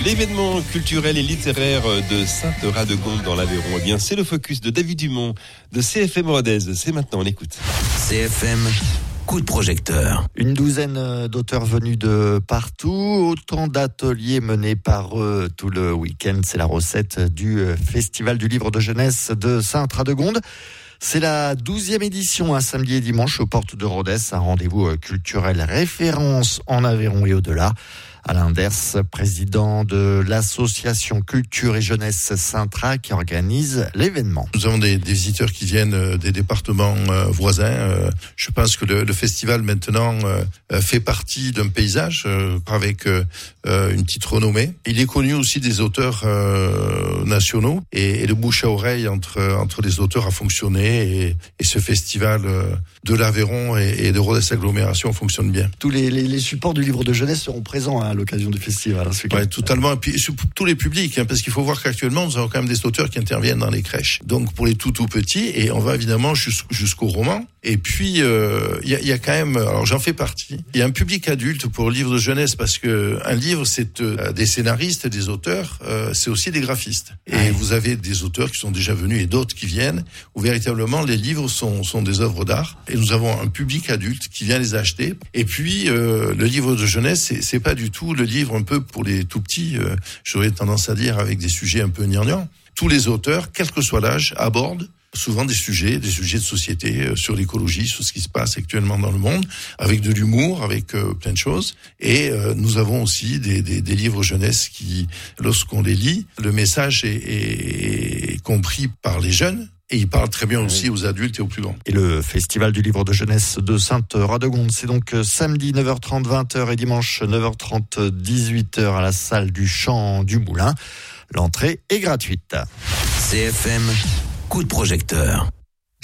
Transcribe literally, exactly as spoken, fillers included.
L'événement culturel et littéraire de Sainte-Radegonde dans l'Aveyron, eh bien, c'est le focus de David Dumont de C F M Rodez. C'est maintenant, on écoute. C F M, coup de projecteur. Une douzaine d'auteurs venus de partout, autant d'ateliers menés par eux tout le week-end. C'est la recette du Festival du livre de jeunesse de Sainte-Radegonde. C'est la douzième édition, un samedi et dimanche aux portes de Rodez, un rendez-vous culturel référence en Aveyron et au-delà. Alain Ders, président de l'association Culture et Jeunesse Saintra, qui organise l'événement. Nous avons des, des visiteurs qui viennent des départements euh, voisins. Euh, je pense que le, le festival maintenant euh, fait partie d'un paysage euh, avec euh, une petite renommée. Il est connu aussi des auteurs euh, nationaux et, et le bouche à oreille entre entre les auteurs a fonctionné et, et ce festival euh, de l'Aveyron et, et de Rodez Agglomération fonctionne bien. Tous les, les, les supports du livre de jeunesse seront présents à l'occasion du festival. Hein, ouais, totalement. Et puis sur tous les publics, hein, parce qu'il faut voir qu'actuellement nous avons quand même des auteurs qui interviennent dans les crèches. Donc pour les tout tout petits, et on va évidemment jusqu'au roman. Et puis il euh, y, a, y a quand même, alors j'en fais partie. Il y a un public adulte pour le livre de jeunesse parce que un livre c'est euh, des scénaristes, des auteurs, euh, c'est aussi des graphistes. Et ouais. Vous avez des auteurs qui sont déjà venus et d'autres qui viennent où véritablement les livres sont sont des œuvres d'art. Et nous avons un public adulte qui vient les acheter. Et puis euh, le livre de jeunesse c'est, c'est pas du tout le livre un peu pour les tout petits. Euh, j'aurais tendance à dire avec des sujets un peu gnangnans. Tous les auteurs, quel que soit l'âge, abordent souvent des sujets, des sujets de société, euh, sur l'écologie, sur ce qui se passe actuellement dans le monde, avec de l'humour, avec euh, plein de choses. Et euh, nous avons aussi des, des, des livres jeunesse qui, lorsqu'on les lit, le message est, est compris par les jeunes. Et il parle très bien aussi aux adultes et aux plus grands. Et le Festival du livre de jeunesse de Sainte-Radegonde, c'est donc samedi neuf heures trente vingt heures et dimanche neuf heures trente dix-huit heures à la salle du Champ du Moulin. L'entrée est gratuite. C F M, coup de projecteur.